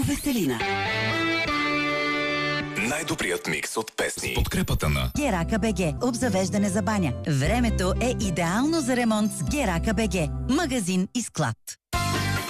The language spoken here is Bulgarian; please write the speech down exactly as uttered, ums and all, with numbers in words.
Веселина. Най-добрият микс от песни. С подкрепата на Герака БГ. Обзавеждане за баня. Времето е идеално за ремонт с Герака БГ. Магазин и склад.